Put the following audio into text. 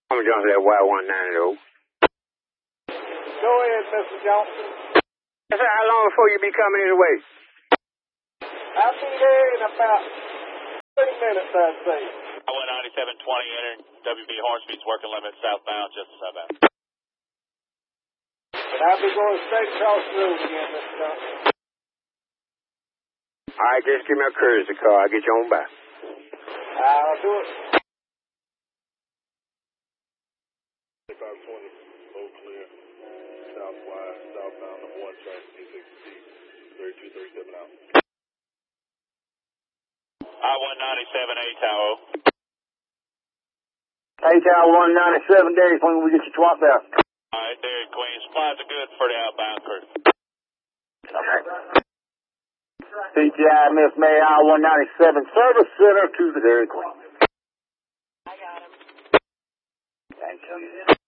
I'm Johnson at Y190. Go ahead, Mr. Johnson. Yes, sir, how long before you be coming his way? I'll be there in about 30 minutes, I'd say. I-197 20 entering WB Hornsby's working limit southbound, just southbound. But I'll be going straight across the road again, Mr. Johnson. All right, just give me a courtesy call. I'll get you on back. I'll do it. 520, low clear, southwide, southbound, number 1, traffic, 3237 out. I-197 A-Tower. A-Tower 197, Dairy Queen, we get you swapped out. All right, Dairy Queen. Supplies are good for the outbound crew. Okay. CTI Miss May I-197 Service Center to the Dairy Queen. I got him. Thank you.